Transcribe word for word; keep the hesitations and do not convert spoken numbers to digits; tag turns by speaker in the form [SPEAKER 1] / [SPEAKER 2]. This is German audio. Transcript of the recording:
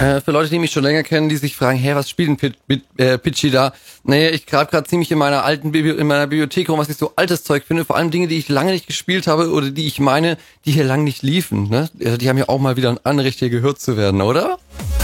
[SPEAKER 1] Äh, für Leute, die mich schon länger kennen, die sich fragen, hey, was spielt denn Pit, Pit, äh, Pitchy da? Naja, ich grab gerade ziemlich in meiner alten Bibli- in meiner Bibliothek rum, was ich so altes Zeug finde, vor allem Dinge, die ich lange nicht gespielt habe oder die ich meine, die hier lang nicht liefen. Ne? Also die haben ja auch mal wieder ein Anrecht, hier gehört zu werden, oder?